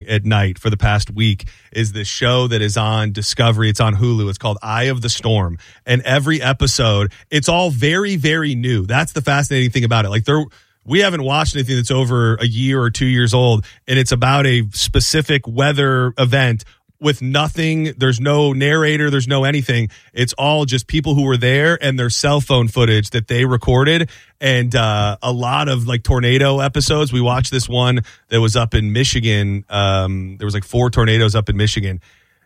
at night for the past week is this show that is on Discovery. It's on Hulu. It's called Eye of the Storm. And every episode, it's all very, very new. That's the fascinating thing about it. Like we haven't watched anything that's over a year or 2 years old, and it's about a specific weather event with nothing. There's no narrator. There's no anything. It's all just people who were there and their cell phone footage that they recorded. And a lot of like tornado episodes. We watched this one that was up in Michigan. There was like 4 tornadoes up in Michigan.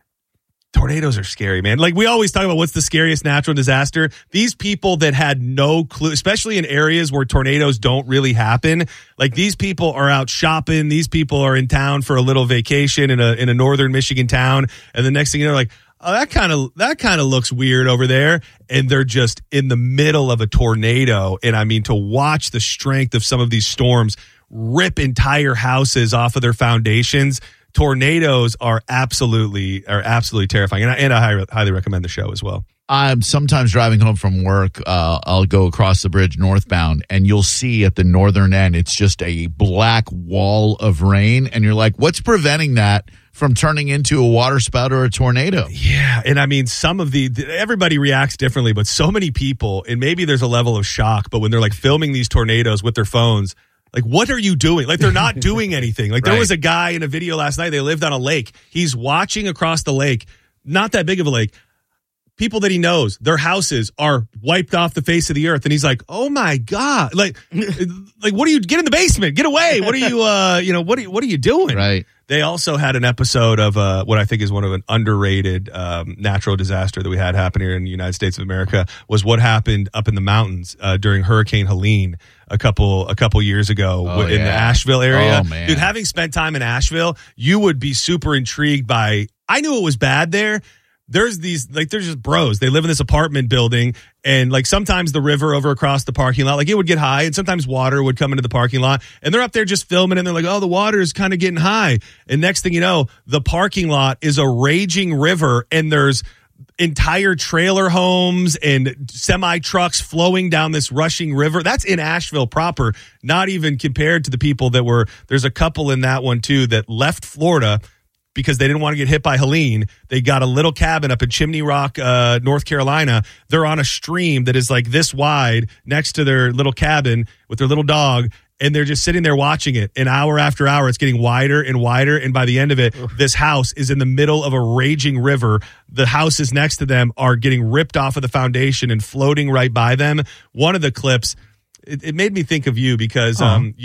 Tornadoes are scary, man. Like we always talk about what's the scariest natural disaster. These people that had no clue, especially in areas where tornadoes don't really happen. Like these people are out shopping. These people are in town for a little vacation in a northern Michigan town. And the next thing you know, like, oh, that kind of looks weird over there. And they're just in the middle of a tornado. And I mean, to watch the strength of some of these storms rip entire houses off of their foundations. Tornadoes are absolutely terrifying, and I highly recommend the show as well. I'm sometimes driving home from work. I'll go across the bridge northbound, and you'll see at the northern end, it's just a black wall of rain, and you're like, what's preventing that from turning into a water spout or a tornado? Yeah, and I mean, everybody reacts differently, but so many people, and maybe there's a level of shock, but when they're like filming these tornadoes with their phones, like, what are you doing? Like, they're not doing anything. Like, there was a guy in a video last night. They lived on a lake. He's watching across the lake, not that big of a lake. People that he knows, their houses are wiped off the face of the earth. And he's like, oh, my God. Like, what are you? Get in the basement. Get away. What are you, what are you doing? Right. They also had an episode of what I think is one of an underrated natural disaster that we had happen here in the United States of America was what happened up in the mountains during Hurricane Helene a couple years ago in the Asheville area. Oh, man. Dude, having spent time in Asheville, you would be super intrigued by. I knew it was bad there. There's just bros. They live in this apartment building, and like sometimes the river over across the parking lot, like it would get high, and sometimes water would come into the parking lot, and they're up there just filming, and they're like, oh, the water is kind of getting high. And next thing you know, the parking lot is a raging river, and there's entire trailer homes and semi trucks flowing down this rushing river. That's in Asheville proper, not even compared to the people that were. There's a couple in that one too that left Florida because they didn't want to get hit by Helene. They got a little cabin up in Chimney Rock, North Carolina. They're on a stream that is like this wide next to their little cabin with their little dog, and they're just sitting there watching it. And hour after hour, it's getting wider and wider, and by the end of it, this house is in the middle of a raging river. The houses next to them are getting ripped off of the foundation and floating right by them. One of the clips, it made me think of you because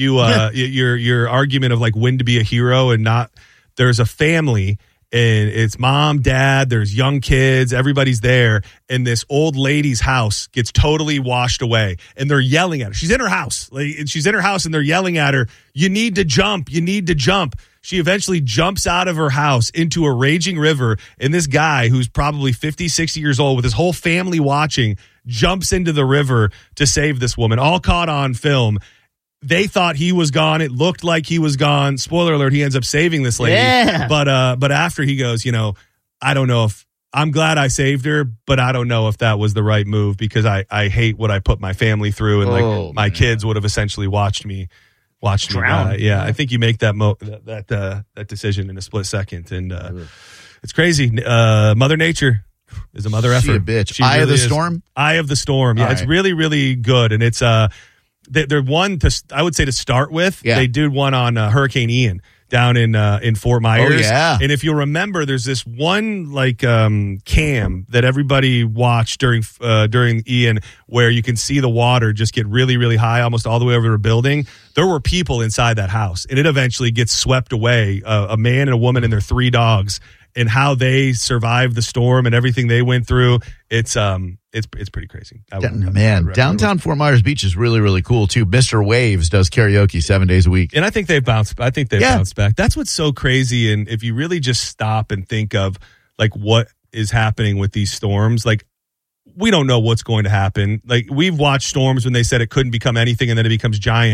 your argument of like when to be a hero and not. There's a family, and it's mom, dad, there's young kids, everybody's there, and this old lady's house gets totally washed away, and they're yelling at her. She's in her house. And they're yelling at her, you need to jump, you need to jump. She eventually jumps out of her house into a raging river, and this guy who's probably 50, 60 years old with his whole family watching jumps into the river to save this woman, all caught on film. They thought he was gone. It looked like he was gone. Spoiler alert, he ends up saving this lady. Yeah. But after he goes, I don't know if I'm glad I saved her, but I don't know if that was the right move because I hate what I put my family through, and my kids would have essentially watched me drown. I think you make that decision in a split second, and it's crazy. Mother Nature is a mother effer. She a bitch. She Eye really of the is. Storm? Eye of the Storm. Yeah, All it's right. really, really good, and it's they're one I would say to start with. Yeah. They did one on Hurricane Ian down in Fort Myers. Oh, yeah. And if you'll remember, there's this one like cam that everybody watched during Ian where you can see the water just get really, really high, almost all the way over the building. There were people inside that house, and it eventually gets swept away. A man and a woman and their 3 dogs, and how they survived the storm and everything they went through. It's pretty crazy. Downtown Fort Myers Beach is really, really cool too. Mr. Waves does karaoke 7 days a week. And I think they've bounced back. That's what's so crazy. And if you really just stop and think of like what is happening with these storms, like we don't know what's going to happen. Like we've watched storms when they said it couldn't become anything and then it becomes giant.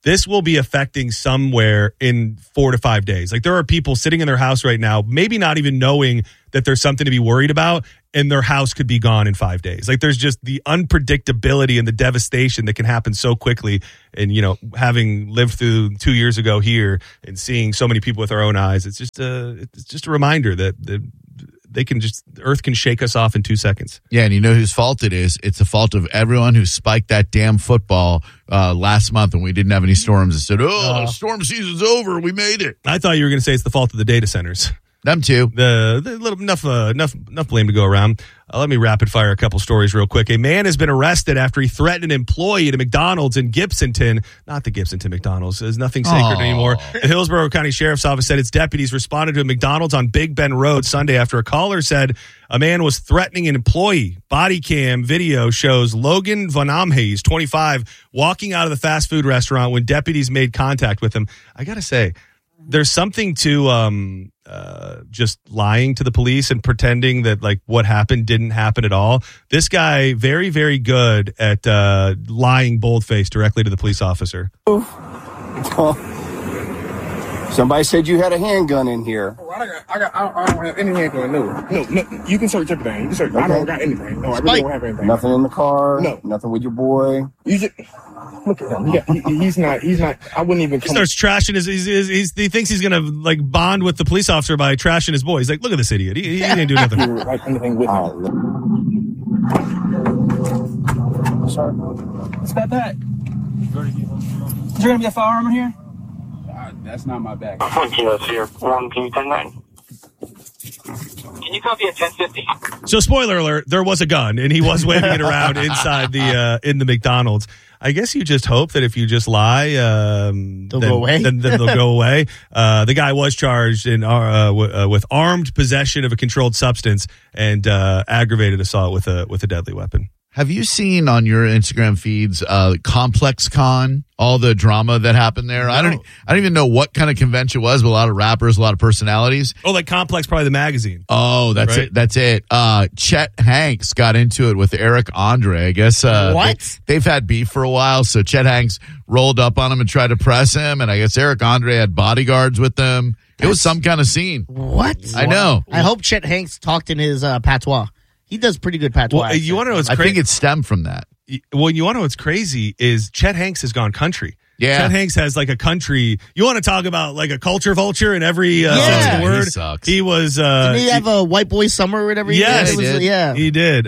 this will be affecting somewhere in 4 to 5 days. Like there are people sitting in their house right now, maybe not even knowing that there's something to be worried about, and their house could be gone in 5 days. Like there's just the unpredictability and the devastation that can happen so quickly. And, you know, having lived through 2 years ago here and seeing so many people with our own eyes, it's just a reminder that Earth can shake us off in 2 seconds. Yeah, and you know whose fault it is? It's the fault of everyone who spiked that damn football last month when we didn't have any storms and said, storm season's over, we made it. I thought you were going to say it's the fault of the data centers. Them too. The little enough blame to go around. Let me rapid fire a couple stories real quick. A man has been arrested after he threatened an employee at a McDonald's in Gibsonton. Not the Gibsonton McDonald's. There's nothing sacred anymore. The Hillsborough County Sheriff's Office said its deputies responded to a McDonald's on Big Bend Road Sunday after a caller said a man was threatening an employee. Body cam video shows Logan Van Amhees, 25, walking out of the fast food restaurant when deputies made contact with him. I got to say, there's something to just lying to the police and pretending that like what happened didn't happen at all. This guy, very, very good at lying bold-faced directly to the police officer. Somebody said you had a handgun in here. Oh, I don't have any handgun. No. You can search everything. You can search. Okay. I don't got anything. No, I really don't have anything. Nothing in the car. No. Nothing with your boy. You just look at him. He's not. I wouldn't even. He starts trashing he thinks he's gonna like bond with the police officer by trashing his boy. He's like, look at this idiot. He didn't do nothing. Like anything with him. Sorry. What's that? Is there gonna be a firearm in here? That's not my bag. Can you 10-9? Can you copy a 1050? So, spoiler alert: there was a gun, and he was waving it around inside in the McDonald's. I guess you just hope that if you just lie, they'll go away. Then they'll go away. The guy was charged with armed possession of a controlled substance and aggravated assault with a deadly weapon. Have you seen on your Instagram feeds Complex Con, all the drama that happened there? No. I don't even know what kind of convention it was, but a lot of rappers, a lot of personalities. Oh, like Complex, probably the magazine. Oh, that's right? it. That's it. Chet Hanks got into it with Eric Andre. I guess what? They've had beef for a while, so Chet Hanks rolled up on him and tried to press him, and I guess Eric Andre had bodyguards with them. It was some kind of scene. What? I know. I hope Chet Hanks talked in his patois. He does pretty good patois. Well, you want to know what's crazy? I think it stemmed from that. Well, you want to know what's crazy is Chet Hanks has gone country. Yeah. Chet Hanks has like a country. You want to talk about like a culture vulture in every sense of the word? He sucks. He was. Didn't he have a White Boy Summer or whatever? Yes, he did.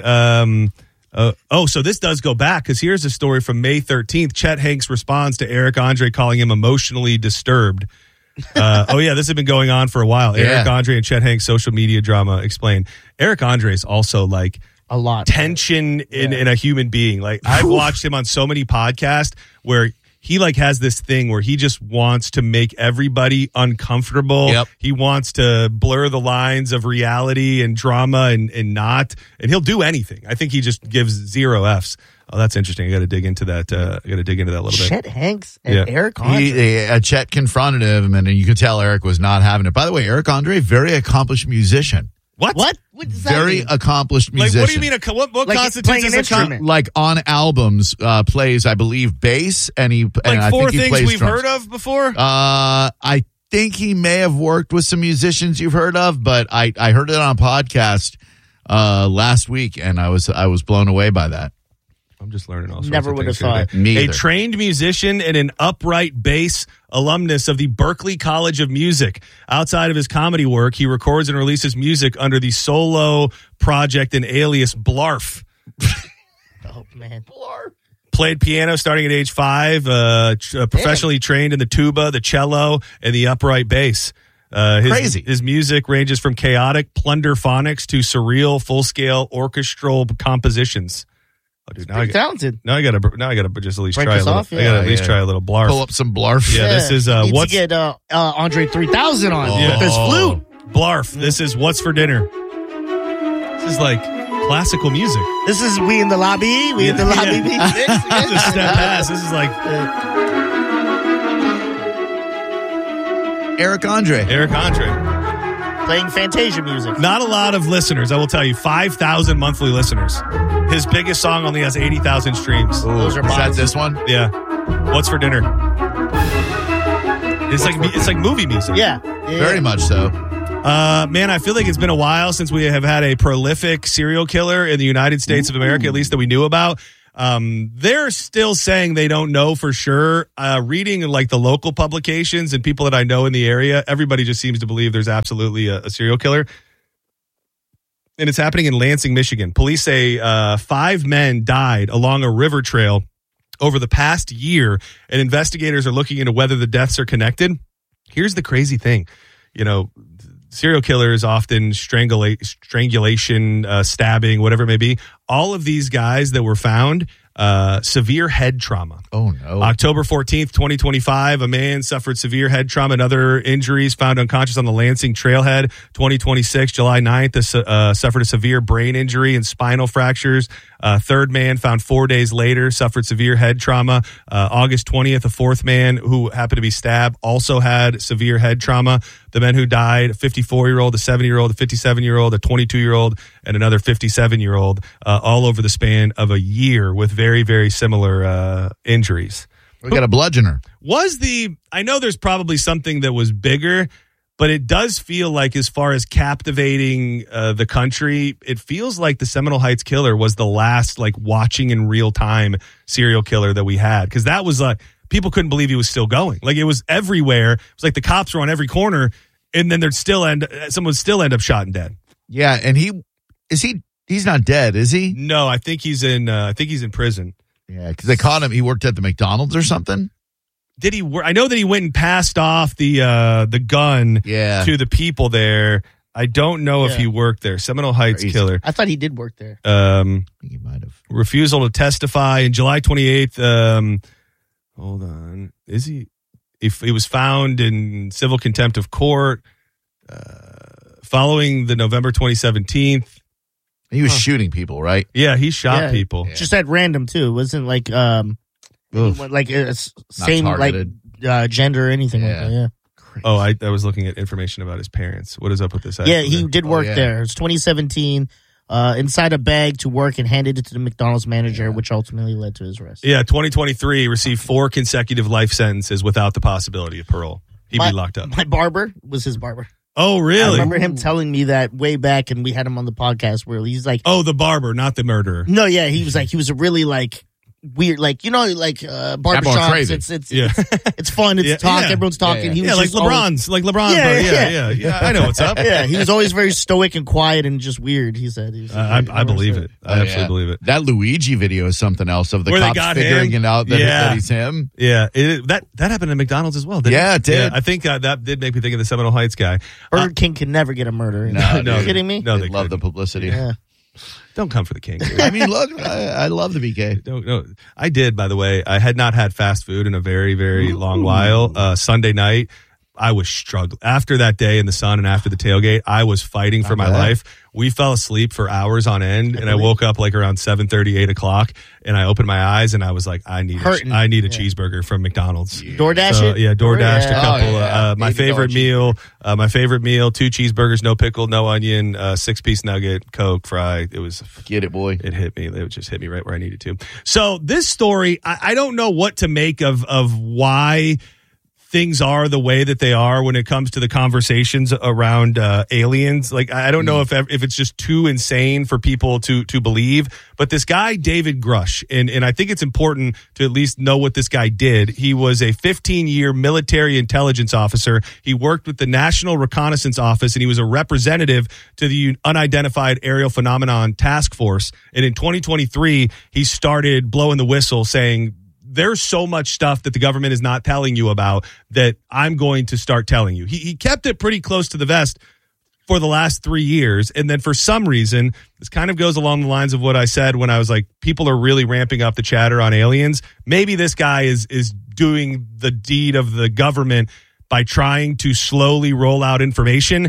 So this does go back because here's a story from May 13th. Chet Hanks responds to Eric Andre calling him emotionally disturbed. This has been going on for a while. Yeah. Eric Andre and Chet Hanks social media drama explained. Eric Andre is also like a lot tension in a human being. Like I've watched him on so many podcasts where he like has this thing where he just wants to make everybody uncomfortable. Yep. He wants to blur the lines of reality and drama and he'll do anything. I think he just gives 0 Fs. Oh, that's interesting. I got to dig into that. A little bit. Chet Hanks and Eric Andre. Chet confronted him, and you could tell Eric was not having it. By the way, Eric Andre, very accomplished musician. What? What does that very mean? accomplished musician. Like, what do you mean? What like constitutes as a instrument? Like on albums, plays, I believe, bass, and he like and four I think he things plays we've drums. heard of before. I think he may have worked with some musicians you've heard of, but I heard it on a podcast last week, and I was blown away by that. I'm just learning all sorts Never of would have things here thought. today. Me A either. trained musician and an upright bass alumnus of the Berklee College of Music. Outside of his comedy work, he records and releases music under the solo project and alias Blarf. Oh, man. Blarf. Played piano starting at age 5, professionally trained in the tuba, the cello, and the upright bass. Crazy. His music ranges from chaotic plunderphonics to surreal, full-scale orchestral compositions. Oh, dude, Talented. Now I gotta just at least Break try a this little. off, yeah. I gotta at least try a little Blarf. Pull up some Blarf. Yeah, this is Needs what's to get Andre 3000 on with his flute. Blarf. This is what's for dinner. This is like classical music. This is We in the Lobby. We in the Lobby. This is step past. This is like Eric Andre. Playing Fantasia music. not a lot of listeners. I will tell you, 5,000 monthly listeners. His biggest song only has 80,000 streams. Those are Is that bots. this one? Yeah. What's for dinner? It's like movie music. Yeah. Very much so. Man, I feel like it's been a while since we have had a prolific serial killer in the United States of America, at least that we knew about. They're still saying they don't know for sure. Reading like the local publications and people that I know in the area, everybody just seems to believe there's absolutely a serial killer. And it's happening in Lansing, Michigan. Police say 5 men died along a river trail over the past year, and investigators are looking into whether the deaths are connected. Here's the crazy thing. You know, serial killers often strangulation, stabbing, whatever it may be. All of these guys that were found, severe head trauma. Oh, no. October 14th, 2025, a man suffered severe head trauma and other injuries, found unconscious on the Lansing Trailhead. 2026, July 9th, suffered a severe brain injury and spinal fractures. Third man found 4 days later, suffered severe head trauma. August 20th, a fourth man who happened to be stabbed also had severe head trauma. The men who died, a 54-year-old, a 70-year-old, a 57-year-old, a 22-year-old, and another 57-year-old, all over the span of a year with very, very similar injuries. We got a bludgeoner. I know there's probably something that was bigger, but it does feel like, as far as captivating the country, it feels like the Seminole Heights killer was the last like watching in real time serial killer that we had. Because that was like, people couldn't believe he was still going. Like, it was everywhere. It was like the cops were on every corner, and then someone would still end up shot and dead. Yeah, and he's not dead, is he? No, I think he's in prison. Yeah, because they caught him. He worked at the McDonald's or something. Did he work? I know that he went and passed off the gun to the people there. I don't know if he worked there. Seminole Heights killer. I thought he did work there. I think he might have. Refusal to testify. In July 28th, hold on. Is he? If he was found in civil contempt of court following the November 2017. He was shooting people, right? Yeah, he shot people. Just at random too. It wasn't like same like gender or anything like that. Yeah. Crazy. Oh, I was looking at information about his parents. What is up with this? Yeah, he did work there. It's 2017. Inside a bag to work and handed it to the McDonald's manager, which ultimately led to his arrest. Yeah, 2023 received 4 consecutive life sentences without the possibility of parole. He'd be locked up. My barber was his barber. Oh, really? I remember him telling me that way back, and we had him on the podcast where he's like, "Oh, the barber, not the murderer." No, yeah, he was a really like weird, like, you know, like barbershops. It's fun. It's talk. Everyone's talking. He was like LeBron's, Yeah, I know what's up. Yeah, he was always very stoic and quiet and just weird. He said, I believe it. I absolutely believe it. That Luigi video is something else of the cops figuring it out that he's him. Yeah, that happened at McDonald's as well. Didn't it? It did. Yeah, I think that did make me think of the Seminole Heights guy. Burger King can never get a murder. No, are you kidding me? No, they love the publicity. Yeah. Don't come for the king. Dude. I mean, look, I love the BK. No, I did, by the way. I had not had fast food in a very, very long while. Sunday night, I was struggling. After that day in the sun and after the tailgate, I was fighting for my life. We fell asleep for hours on end, and I woke up like around 7:30, 8 o'clock, and I opened my eyes, and I was like, I need a cheeseburger from McDonald's. DoorDash it? DoorDashed a couple. My favorite meal, 2 cheeseburgers, no pickle, no onion, 6-piece nugget, Coke, fry. It was... Get it, boy. It hit me. It just hit me right where I needed to. So this story, I don't know what to make of why things are the way that they are when it comes to the conversations around aliens. Like, I don't know if it's just too insane for people to believe, but this guy, David Grush, and I think it's important to at least know what this guy did. He was a 15-year military intelligence officer. He worked with the National Reconnaissance Office, and he was a representative to the Unidentified Aerial Phenomenon Task Force. And in 2023, he started blowing the whistle saying, there's so much stuff that the government is not telling you about that I'm going to start telling you. He kept it pretty close to the vest for the last 3 years. And then for some reason, this kind of goes along the lines of what I said when I was like, people are really ramping up the chatter on aliens. Maybe this guy is doing the deed of the government by trying to slowly roll out information.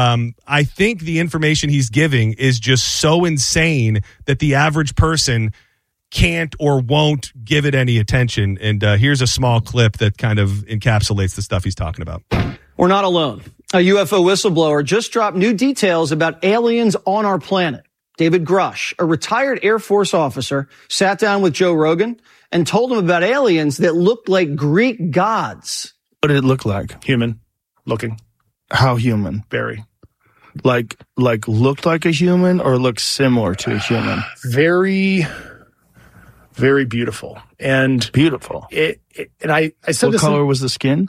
I think the information he's giving is just so insane that the average person can't or won't give it any attention. And here's a small clip that kind of encapsulates the stuff he's talking about. We're not alone. A UFO whistleblower just dropped new details about aliens on our planet. David Grush, a retired Air Force officer, sat down with Joe Rogan and told him about aliens that looked like Greek gods. What did it look like? Human looking. How human? Very. Like looked like a human or looked similar to a human? Very, very beautiful. And beautiful. I said what color was the skin?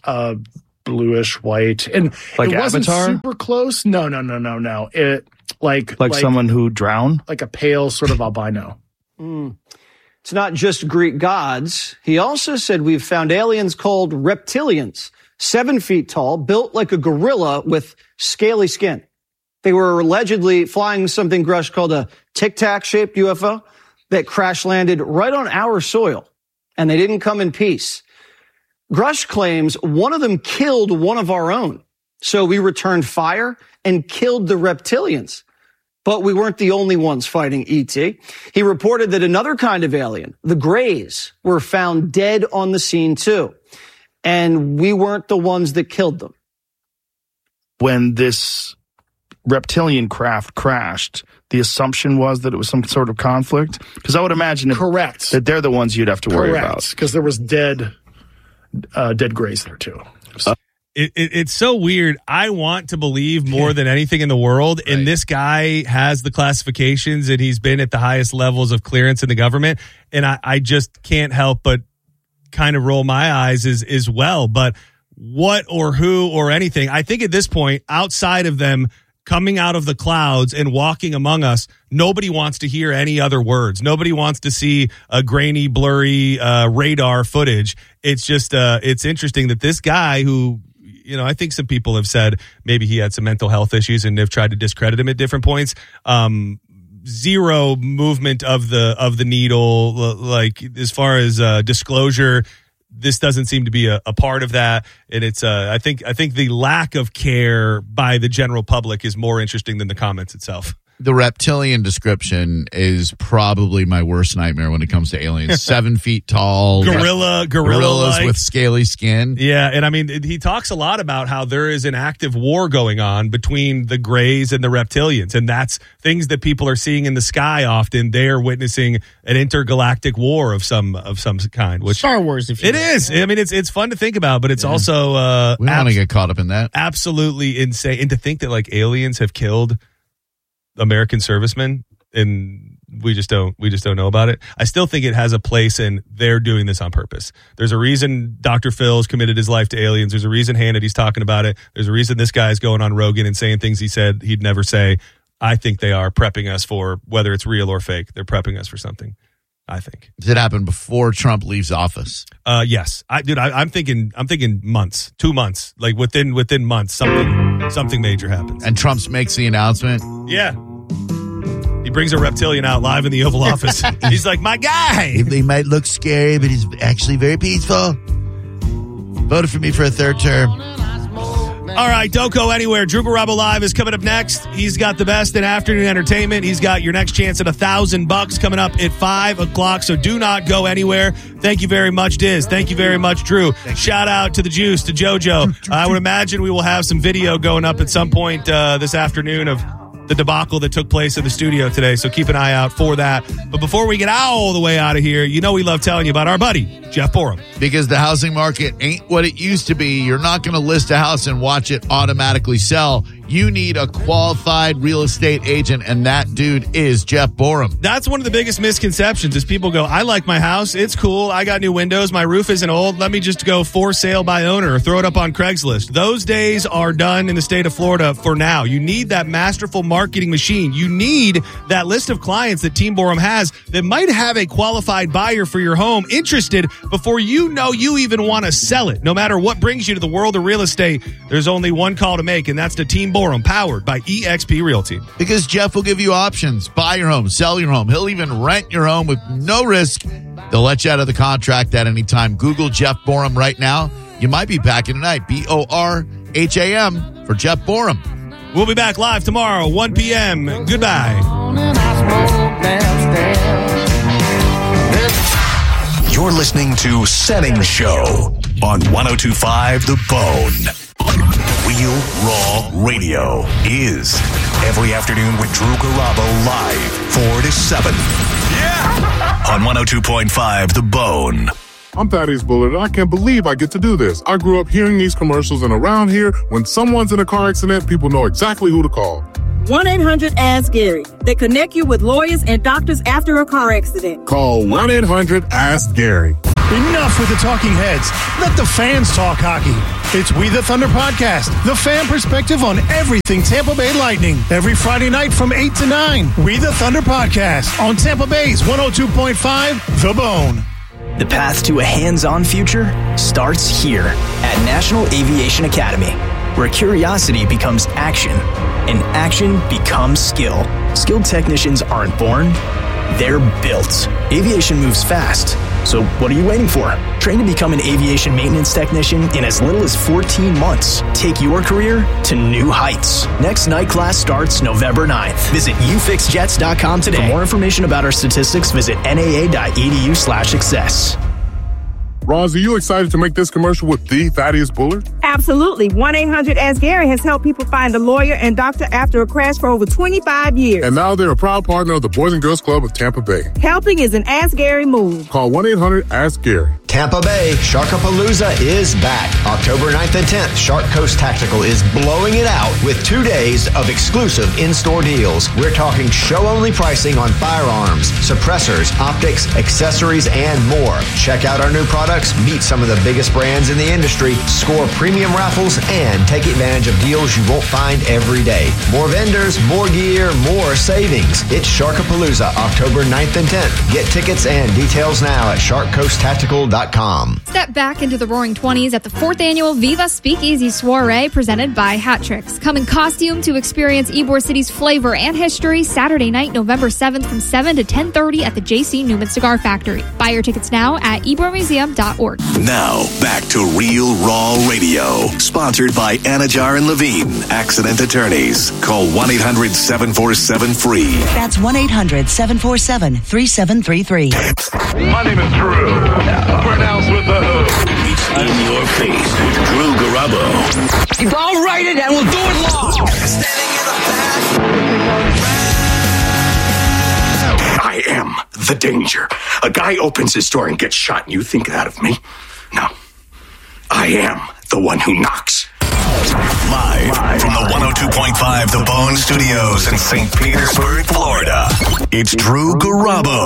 Bluish white. And like it wasn't Avatar? super close. No. It like someone who drowned? Like a pale sort of albino. It's not just Greek gods. He also said we've found aliens called reptilians, 7 feet tall, built like a gorilla with scaly skin. They were allegedly flying something Grush called a tic-tac shaped UFO that crash landed right on our soil, and they didn't come in peace. Grush claims one of them killed one of our own. So we returned fire and killed the reptilians. But we weren't the only ones fighting E.T. He reported that another kind of alien, the Greys, were found dead on the scene too. And we weren't the ones that killed them. When this reptilian craft crashed, the assumption was that it was some sort of conflict? Because I would imagine that they're the ones you'd have to worry about. Because there was dead Greys there too. It's so weird. I want to believe more than anything in the world. Right. And this guy has the classifications and he's been at the highest levels of clearance in the government. And I just can't help but kind of roll my eyes as well. But what or who or anything, I think at this point, outside of them coming out of the clouds and walking among us, nobody wants to hear any other words. Nobody wants to see a grainy, blurry radar footage. It's just, it's interesting that this guy who, I think some people have said maybe he had some mental health issues and have tried to discredit him at different points. Zero movement of the needle, like as far as disclosure. This doesn't seem to be a part of that, and it's I think the lack of care by the general public is more interesting than the comments itself. The reptilian description is probably my worst nightmare when it comes to aliens. 7 feet tall, gorillas with scaly skin. Yeah, and I mean, he talks a lot about how there is an active war going on between the Greys and the reptilians, and that's things that people are seeing in the sky often. They are witnessing an intergalactic war of some kind. Which Star Wars, if you it is. I mean, it's fun to think about, but it's also we don't want to get caught up in that. Absolutely insane, and to think that like aliens have killed American servicemen and we just don't know about it. I still think it has a place and they're doing this on purpose. There's a reason Dr. Phil's committed his life to aliens. There's a reason Hannity's talking about it. There's a reason this guy's going on Rogan and saying things he said he'd never say. I think they are prepping us for whether it's real or fake. They're prepping us for something, I think. Does it happen before Trump leaves office? Yes. I'm thinking months, 2 months, like within months, something major happens. And Trump makes the announcement? Yeah. He brings a reptilian out live in the Oval Office. He's like, my guy. He might look scary, but he's actually very peaceful. Voted for me for a third term. All right, don't go anywhere. Drew Garabo Live is coming up next. He's got the best in afternoon entertainment. He's got your next chance at $1,000 coming up at 5 o'clock, so do not go anywhere. Thank you very much, Diz. Thank you very much, Drew. Shout out to the Juice, to JoJo. I would imagine we will have some video going up at some point this afternoon of the debacle that took place in the studio today, so keep an eye out for that. But before we get all the way out of here, we love telling you about our buddy, Jeff Borum. Because the housing market ain't what it used to be. You're not going to list a house and watch it automatically sell. You need a qualified real estate agent, and that dude is Jeff Borum. That's one of the biggest misconceptions is people go, I like my house. It's cool. I got new windows. My roof isn't old. Let me just go for sale by owner or throw it up on Craigslist. Those days are done in the state of Florida for now. You need that masterful marketing machine. You need that list of clients that Team Borum has that might have a qualified buyer for your home interested before you know you even want to sell it. No matter what brings you to the world of real estate, there's only one call to make, and that's to Team Borum, powered by eXp Realty. Because Jeff will give you options. Buy your home, sell your home. He'll even rent your home with no risk. They'll let you out of the contract at any time. Google Jeff Borum right now. You might be back in tonight. BORHAM for Jeff Borum. We'll be back live tomorrow, 1 p.m. Goodbye. You're listening to Setting Show on 102.5 The Bone. Real Raw Radio is every afternoon with Drew Garabo live 4 to 7. Yeah! On 102.5 The Bone. I'm Thaddeus Bullard, and I can't believe I get to do this. I grew up hearing these commercials, and around here, when someone's in a car accident, people know exactly who to call. 1-800-ASK-GARY. They connect you with lawyers and doctors after a car accident. Call 1-800-ASK-GARY. Enough with the talking heads. Let the fans talk hockey. It's We the Thunder Podcast, the fan perspective on everything Tampa Bay Lightning. Every Friday night from 8 to 9. We the Thunder Podcast on Tampa Bay's 102.5 The Bone. The path to a hands-on future starts here at National Aviation Academy, where curiosity becomes action and action becomes skill. Skilled technicians aren't born, they're built. Aviation moves fast, so what are you waiting for? Train to become an aviation maintenance technician in as little as 14 months. Take your career to new heights. Next night class starts November 9th. Visit ufixjets.com today. For more information about our statistics, visit naa.edu/success. Roz, are you excited to make this commercial with the Thaddeus Bullard? Absolutely. 1-800-ASK-GARY has helped people find a lawyer and doctor after a crash for over 25 years. And now they're a proud partner of the Boys and Girls Club of Tampa Bay. Helping is an Ask Gary move. Call 1-800-ASK-GARY. Tampa Bay Sharkapalooza is back. October 9th and 10th, Shark Coast Tactical is blowing it out with 2 days of exclusive in-store deals. We're talking show-only pricing on firearms, suppressors, optics, accessories, and more. Check out our new products, meet some of the biggest brands in the industry, score premium raffles, and take advantage of deals you won't find every day. More vendors, more gear, more savings. It's Sharkapalooza, October 9th and 10th. Get tickets and details now at sharkcoasttactical.com. Step back into the roaring 20s at the 4th annual Viva Speakeasy Soiree presented by Hat Tricks. Come in costume to experience Ybor City's flavor and history Saturday night, November 7th from 7 to 10:30 at the J.C. Newman Cigar Factory. Buy your tickets now at ybormuseum.org. Now, back to Real Raw Radio. Sponsored by Anajar and Levine, Accident Attorneys. Call 1-800-747-FREE. That's 1-800-747-3733. My name is Drew. Pronounced with the hood. It's in your face with Drew Garabo. I'll write it and we'll do it long. I am the danger. A guy opens his door and gets shot, and you think that of me? No. I am the one who knocks. Live from the 102.5 The Bone Studios in St. Petersburg, Florida. It's Drew Garabo.